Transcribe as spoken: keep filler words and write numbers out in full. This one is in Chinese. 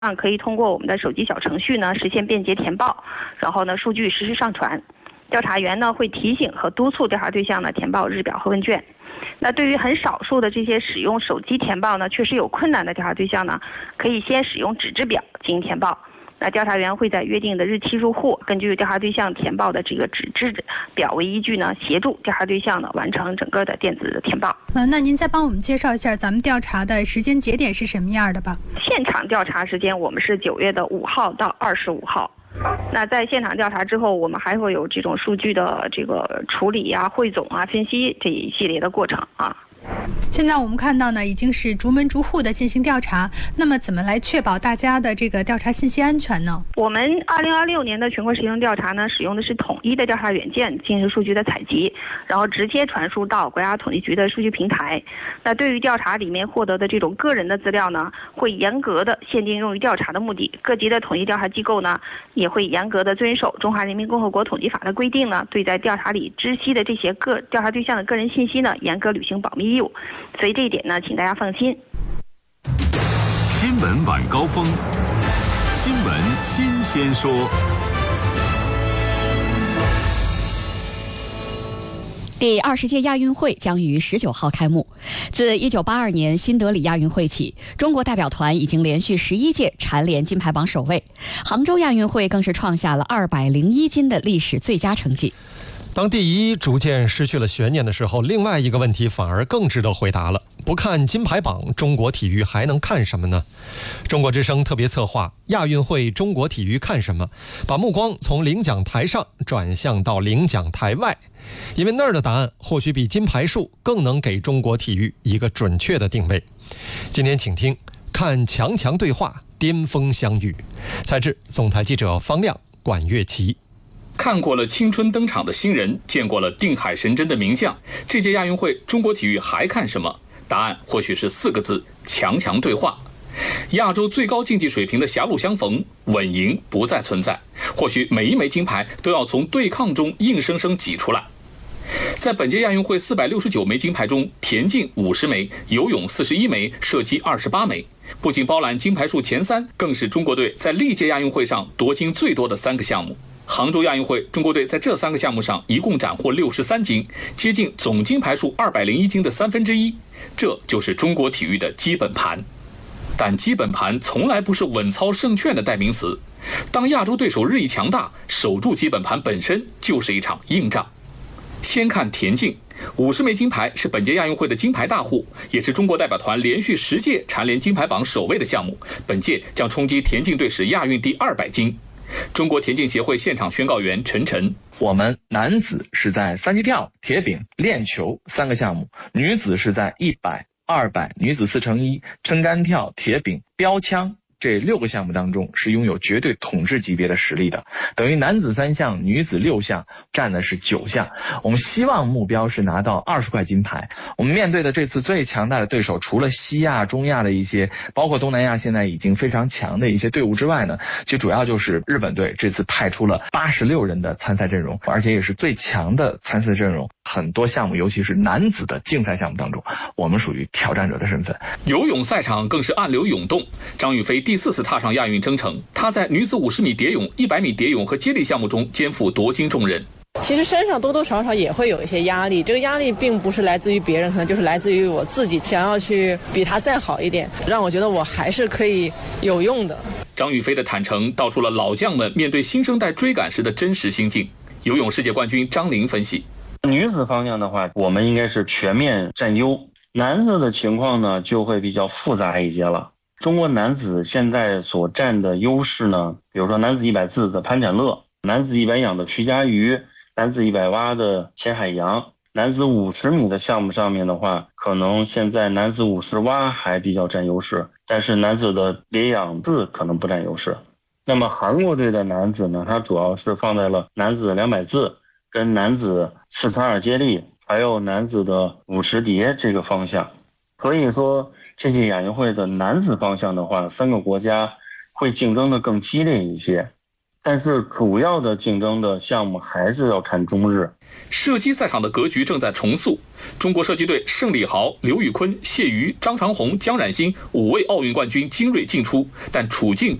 可以通过我们的手机小程序呢实现便捷填报，然后呢数据实时上传。调查员呢会提醒和督促调查对象呢填报日表和问卷。那对于很少数的这些使用手机填报呢确实有困难的调查对象呢，可以先使用纸质表进行填报。那调查员会在约定的日期入户，根据调查对象填报的这个纸质表为依据呢，协助调查对象呢完成整个的电子的填报。 呃，那您再帮我们介绍一下咱们调查的时间节点是什么样的吧？ 现场调查时间我们是九月的五号到二十五号。那在现场调查之后，我们还会有这种数据的这个处理啊、汇总啊、分析这一系列的过程啊。 现在我们看到呢，已经是逐门逐户的进行调查。那么，怎么来确保大家的这个调查信息安全呢？ 我们二零二六年的全国实行调查呢，使用的是统一的调查软件进行数据的采集，然后直接传输到国家统计局的数据平台。那对于调查里面获得的这种个人的资料呢，会严格的限定用于调查的目的。各级的统计调查机构呢，也会严格的遵守《中华人民共和国统计法》的规定呢，对在调查里知悉的这些个调查对象的个人信息呢，严格履行保密义务。所以这一点呢，请大家放心。 新闻晚高峰，新闻新鲜说。 第二十届亚运会将于十九号开幕。自一九八二年新德里亚运会起，中国代表团已经连续十一届蝉联金牌榜首位。杭州亚运会更是创下了二百零一金的历史最佳成绩。 当第一逐渐失去了悬念的时候，另外一个问题反而更值得回答了。不看金牌榜，中国体育还能看什么呢？中国之声特别策划亚运会中国体育看什么，把目光从领奖台上转向到领奖台外，因为那儿的答案或许比金牌数更能给中国体育一个准确的定位。今天请听看强强对话，巅峰相遇。采制总台记者方亮、管乐琪。 看过了青春登场的新人，见过了定海神针的名将，这届亚运会中国体育还看什么？答案或许是四个字：强强对话。亚洲最高竞技水平的狭路相逢，稳赢不再存在，或许每一枚金牌都要从对抗中硬生生挤出来。在本届亚运会四百六十九枚金牌中，田径五十枚，游泳四十一枚，射击二十八枚，不仅包揽金牌数前三，更是中国队在历届亚运会上夺金最多的三个项目。杭州亚运会，中国队在这三个项目上一共斩获六十三金，接近总金牌数二百零一金的三分之一。这就是中国体育的基本盘。但基本盘从来不是稳操胜券的代名词。当亚洲对手日益强大，守住基本盘本身就是一场硬仗。先看田径，五十枚金牌是本届亚运会的金牌大户，也是中国代表团连续十届蝉联金牌榜首位的项目，本届将冲击田径队史亚运第二百金。中国田径协会现场宣告员陈晨： 我们男子是在三级跳、铁饼、链球三个项目，女子是在一百、二百、女子四乘一、撑杆跳、铁饼、标枪这六个项目当中是拥有绝对统治级别的实力的，等于男子三项，女子六项，占的是九项。我们希望目标是拿到二十块金牌。我们面对的这次最强大的对手，除了西亚、中亚的一些，包括东南亚现在已经非常强的一些队伍之外呢，其实主要就是日本队这次派出了八十六人的参赛阵容，而且也是最强的参赛阵容。很多项目，尤其是男子的竞赛项目当中，我们属于挑战者的身份。 游泳赛场更是暗流涌动，张雨霏第四次踏上亚运征程，她在女子五十米蝶泳、一百米蝶泳和接力项目中肩负夺金重任。 其实身上多多少少也会有一些压力，这个压力并不是来自于别人，可能就是来自于我自己，想要去比他再好一点，让我觉得我还是可以有用的。 张雨霏的坦诚道出了老将们面对新生代追赶时的真实心境。游泳世界冠军张琳分析： 女子方向的话，我们应该是全面占优，男子的情况呢就会比较复杂一些了。中国男子现在所占的优势呢，比如说男子一百自的潘展乐，男子一百仰的徐嘉余，男子一百蛙的钱海洋，男子五十米的项目上面的话，可能现在男子五十蛙还比较占优势，但是男子的蝶仰自可能不占优势。那么韩国队的男子呢，它主要是放在了男子两百自跟男子四乘二接力，还有男子的五十蝶这个方向。可以说这届亚运会的男子方向的话，三个国家会竞争的更激烈一些。 但是主要的竞争的项目还是要看中日。 射击赛场的格局正在重塑，中国射击队盛礼豪、刘宇坤、谢瑜、张长虹、江冉星五位奥运冠军精锐进出，但处境